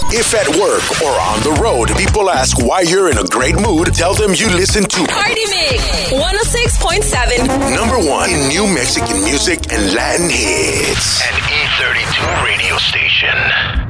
If at work or on the road, people ask why you're in a great mood, tell them you listen to Party Mix 106.7. number one in New Mexican music and Latin hits. An E32 radio station.